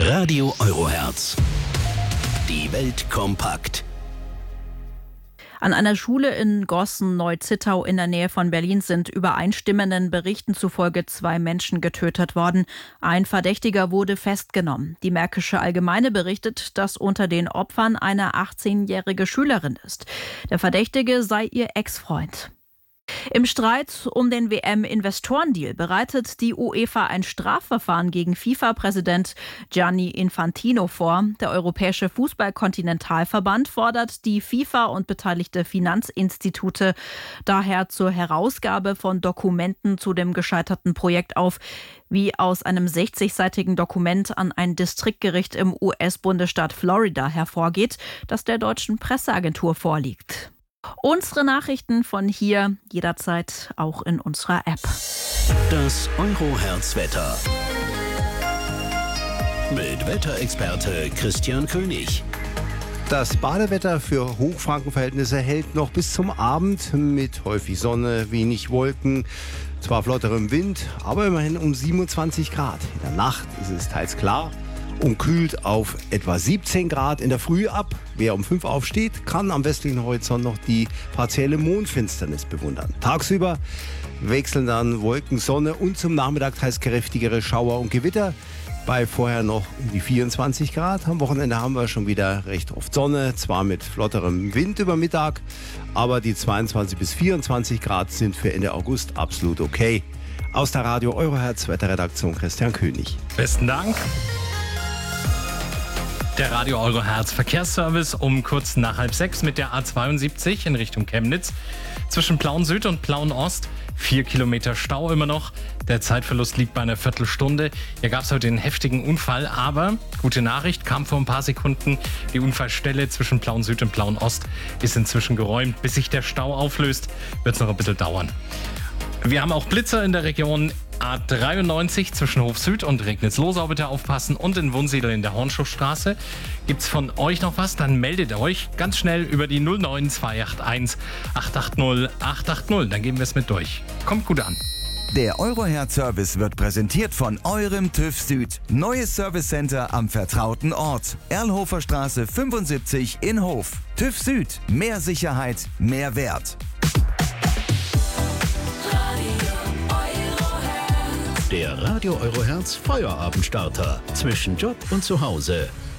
Radio Eurohertz. Die Welt kompakt. An einer Schule in Gossen-Neu-Zittau in der Nähe von Berlin sind übereinstimmenden Berichten zufolge 2 Menschen getötet worden. Ein Verdächtiger wurde festgenommen. Die Märkische Allgemeine berichtet, dass unter den Opfern eine 18-jährige Schülerin ist. Der Verdächtige sei ihr Ex-Freund. Im Streit um den WM-Investorendeal bereitet die UEFA ein Strafverfahren gegen FIFA-Präsident Gianni Infantino vor. Der Europäische Fußball-Kontinentalverband fordert die FIFA und beteiligte Finanzinstitute daher zur Herausgabe von Dokumenten zu dem gescheiterten Projekt auf, wie aus einem 60-seitigen Dokument an ein Distriktgericht im US-Bundesstaat Florida hervorgeht, das der deutschen Presseagentur vorliegt. Unsere Nachrichten von hier jederzeit auch in unserer App. Das Eurohertz-Wetter. Mit Wetterexperte Christian König. Das Badewetter für Hochfrankenverhältnisse hält noch bis zum Abend mit häufig Sonne, wenig Wolken, zwar flotterem Wind, aber immerhin um 27 Grad. In der Nacht ist es teils klar und kühlt auf etwa 17 Grad in der Früh ab. Wer um 5 aufsteht, kann am westlichen Horizont noch die partielle Mondfinsternis bewundern. Tagsüber wechseln dann Wolken, Sonne und zum Nachmittag teils kräftigere Schauer und Gewitter. Bei vorher noch um die 24 Grad. Am Wochenende haben wir schon wieder recht oft Sonne, zwar mit flotterem Wind über Mittag, aber die 22 bis 24 Grad sind für Ende August absolut okay. Aus der Radio Eurohertz Wetterredaktion Christian König. Besten Dank. Der Radio Eurohertz Verkehrsservice um kurz nach 5:30 mit der A72 in Richtung Chemnitz. Zwischen Plauen Süd und Plauen Ost 4 Kilometer Stau immer noch. Der Zeitverlust liegt bei einer Viertelstunde. Hier gab es heute einen heftigen Unfall, aber gute Nachricht, kam vor ein paar Sekunden. Die Unfallstelle zwischen Plauen Süd und Plauen Ost ist inzwischen geräumt. Bis sich der Stau auflöst, wird es noch ein bisschen dauern. Wir haben auch Blitzer in der Region. A93 zwischen Hof Süd und Regnitz-Losau bitte aufpassen und in Wunsiedel in der Hornschuhstraße. Gibt's von euch noch was? Dann meldet euch ganz schnell über die 09281 880 880. Dann geben wir es mit durch. Kommt gut an. Der Eurohertz-Service wird präsentiert von eurem TÜV Süd. Neues Service-Center am vertrauten Ort. Erlhofer Straße 75 in Hof. TÜV Süd. Mehr Sicherheit, mehr Wert. Der Radio Eurohertz Feuerabendstarter zwischen Job und Zuhause.